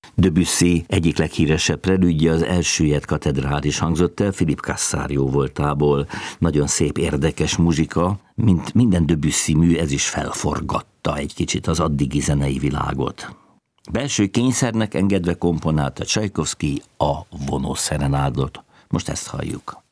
Debussy egyik leghíresebb prelüdje, az Elsüllyedt katedrális hangzott el Philippe Cassar jóvoltából. Nagyon szép, érdekes muzsika, mint minden Debussy mű, ez is felforgatta egy kicsit az addigi zenei világot. Belső kényszernek engedve komponálta Csajkovszky a vonószerenádot. Most ezt halljuk.